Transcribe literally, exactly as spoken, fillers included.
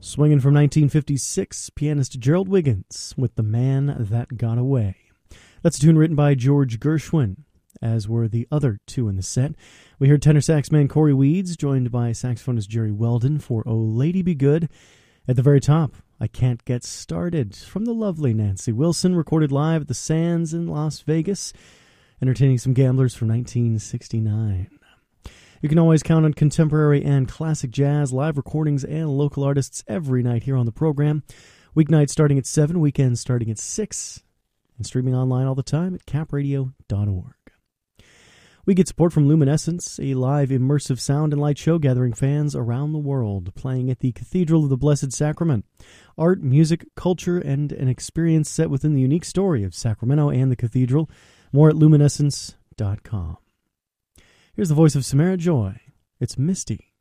Swinging from nineteen fifty-six, pianist Gerald Wiggins with The Man That Got Away. That's a tune written by George Gershwin, as were the other two in the set. We heard tenor saxman Corey Weeds, joined by saxophonist Jerry Weldon for Oh Lady Be Good. At the very top, I Can't Get Started, from the lovely Nancy Wilson, recorded live at the Sands in Las Vegas, entertaining some gamblers from nineteen sixty-nine. You can always count on contemporary and classic jazz, live recordings, and local artists every night here on the program. Weeknights starting at seven, weekends starting at six, and streaming online all the time at cap radio dot org. We get support from Luminescence, a live immersive sound and light show gathering fans around the world, playing at the Cathedral of the Blessed Sacrament. Art, music, culture, and an experience set within the unique story of Sacramento and the Cathedral. More at luminescence dot com. Here's the voice of Samara Joy. It's Misty